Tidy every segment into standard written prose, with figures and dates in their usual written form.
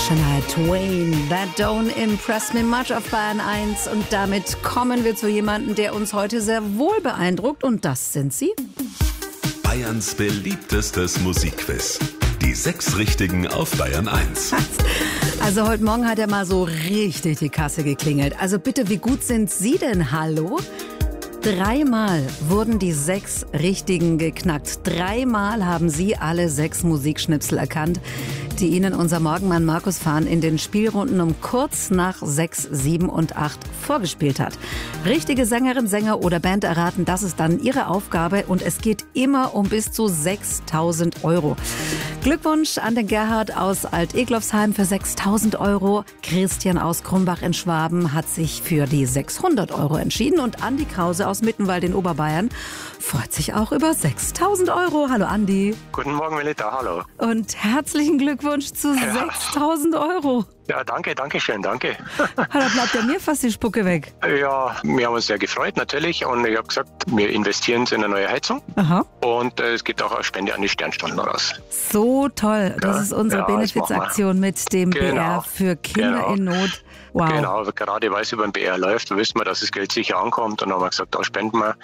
Shania Twain, That Don't Impress Me Much auf Bayern 1. Und damit kommen wir zu jemandem, der uns heute sehr wohl beeindruckt. Und das sind Sie. Bayerns beliebtestes Musikquiz. Die 6 Richtigen auf Bayern 1. Also heute Morgen hat er mal so richtig die Kasse geklingelt. Also bitte, wie gut sind Sie denn? Hallo? 3-mal wurden die 6 Richtigen geknackt. 3-mal haben Sie alle 6 Musikschnipsel erkannt, die Ihnen unser Morgenmann Markus Fahn in den Spielrunden um kurz nach 6, 7 und 8 vorgespielt hat. Richtige Sängerin, Sänger oder Band erraten, das ist dann Ihre Aufgabe und es geht immer um bis zu 6.000 €. Glückwunsch an den Gerhard aus Alt-Eglofsheim für 6.000 €. Christian aus Krumbach in Schwaben hat sich für die 600 € entschieden und Andi Krause aus Mittenwald in Oberbayern freut sich auch über 6.000 €. Hallo Andi. Guten Morgen, Melita, hallo. Und herzlichen Glückwunsch zu 6.000 €. Ja, danke schön, danke. Da bleibt ja mir fast die Spucke weg. Ja, wir haben uns sehr gefreut natürlich und ich habe gesagt, wir investieren in eine neue Heizung. Aha. Und es gibt auch eine Spende an die Sternstunden raus. So toll. Das ist unsere ja, Benefizaktion mit dem Genau. BR für Kinder in Not. Wow. Genau, gerade weil es über den BR läuft, wissen wir, dass das Geld sicher ankommt und dann haben wir gesagt, da spenden wir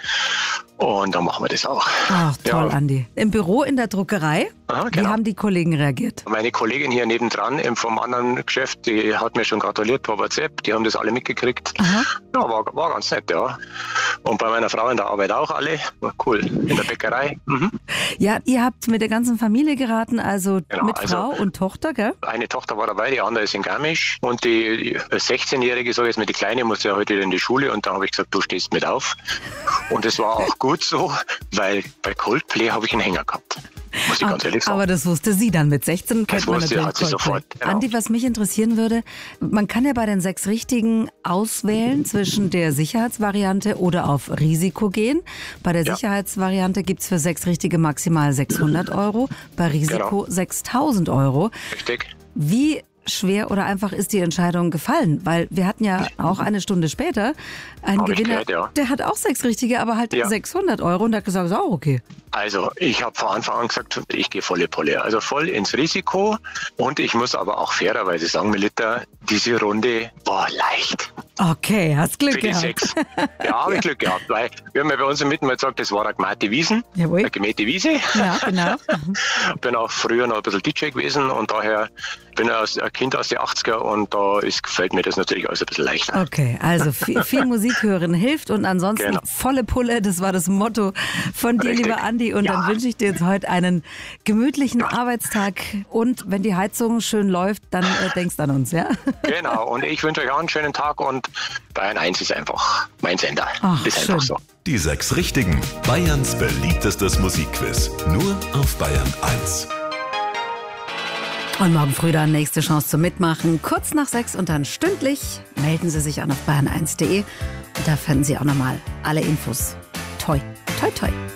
und dann machen wir das auch. Ach, toll, Ja. Andi. Im Büro in der Druckerei, Aha, wie genau. haben die Kollegen reagiert? Meine Kollegin hier nebendran vom anderen Geschäft, die hat mir schon gratuliert per WhatsApp, die haben das alle mitgekriegt. Aha. Ja, war ganz nett, ja. Und bei meiner Frau in der Arbeit auch alle. War cool. In der Bäckerei. Ja, ihr habt mit der ganzen Familie geraten, also Genau, mit also- Frau und Tochter, gell? Eine Tochter war dabei, die andere ist in Garmisch. Und die 16-Jährige, sag ich jetzt mal, die Kleine, musste ja heute wieder in die Schule. Und da habe ich gesagt, du stehst mit auf. Und es war auch gut so, weil bei Coldplay habe ich einen Hänger gehabt. Muss ich ganz ehrlich sagen. Aber das wusste sie dann. Mit 16 kennt man wusste- natürlich hat sie Coldplay. sofort, genau. Andi, was mich interessieren würde, man kann ja bei den 6 Richtigen auswählen zwischen der Sicherheitsvariante oder auf Risiko gehen. Bei der Ja. Sicherheitsvariante gibt's für 6 Richtige maximal 600 €, bei Risiko Genau. 6.000 €. Richtig. Wie schwer oder einfach ist die Entscheidung gefallen? Weil wir hatten ja auch eine Stunde später einen Hab ich Gewinner, gehört, ja. der hat auch 6 Richtige, aber halt Ja. 600 € und der hat gesagt, ist auch okay. Also, ich habe von Anfang an gesagt, ich gehe volle Pulle. Also voll ins Risiko. Und ich muss aber auch fairerweise sagen, Melita, diese Runde war leicht. Okay, hast Glück Für die gehabt. 6. Ja, habe ich Glück gehabt, weil wir haben ja bei uns im Mittenwald gesagt, das war eine gemähte Wiesen. Jawohl. Eine gemähte Wiese. Ja, genau. Bin auch früher noch ein bisschen DJ gewesen und daher bin ich ein Kind aus den 80er und da gefällt mir das natürlich alles ein bisschen leichter. Okay, also viel Musik hören hilft und ansonsten Genau. volle Pulle, das war das Motto von dir, Richtig. lieber Andi. Und Ja. dann wünsche ich dir jetzt heute einen gemütlichen Arbeitstag und wenn die Heizung schön läuft, dann denkst an uns, ja? Genau, und ich wünsche euch auch einen schönen Tag und Bayern 1 ist einfach mein Sender. Ach, ist schön. einfach so. Die 6 Richtigen. Bayerns beliebtestes Musikquiz. Nur auf Bayern 1. Und morgen früh dann nächste Chance zum Mitmachen. Kurz nach 6 und dann stündlich melden Sie sich an auf bayern1.de und da finden Sie auch nochmal alle Infos. Toi, toi, toi.